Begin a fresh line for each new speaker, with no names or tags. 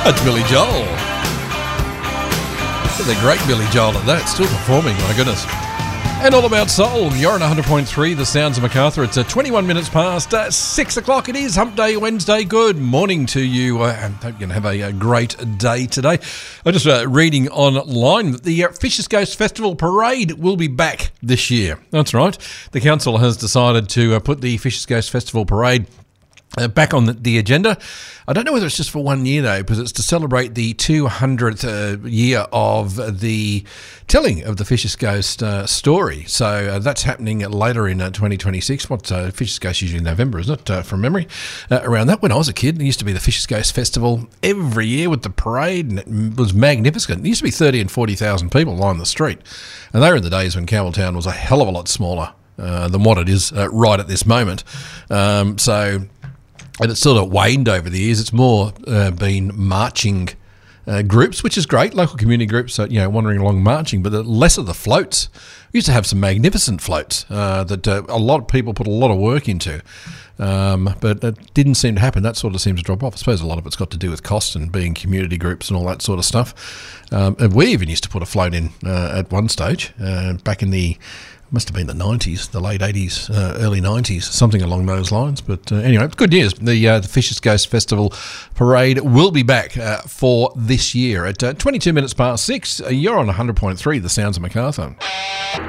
That's Billy Joel. The great Billy Joel at that, still performing, my goodness. And All About Soul, you're on 100.3, the sounds of Macarthur. It's 21 minutes past 6 o'clock. It is Hump Day Wednesday. Good morning to you. I hope you're going to have a great day today. I'm just reading online that the Fishes Ghost Festival Parade will be back this year. That's right. The council has decided to put the Fishes Ghost Festival Parade back on the agenda. I don't know whether it's just for 1 year, though, because it's to celebrate the 200th year of the telling of the Fishes Ghost story. So that's happening later in 2026. Fishes Ghost usually in November, isn't it, from memory? Around that, when I was a kid, it used to be the Fishes Ghost Festival every year with the parade, and it was magnificent. There used to be 30 and 40,000 people lining the street. And they were in the days when Campbelltown was a hell of a lot smaller than what it is right at this moment. And it's sort of waned over the years. It's more been marching groups, which is great, local community groups, wandering along marching, but less of the floats. We used to have some magnificent floats that a lot of people put a lot of work into, but it didn't seem to happen. That sort of seems to drop off. I suppose a lot of it's got to do with cost and being community groups and all that sort of stuff. And we even used to put a float in at one stage back in the must have been the 90s, the late 80s, early 90s, something along those lines. But anyway, good news. The Fishes Ghost Festival Parade will be back for this year at 22 minutes past 6. You're on 100.3, the sounds of Macarthur.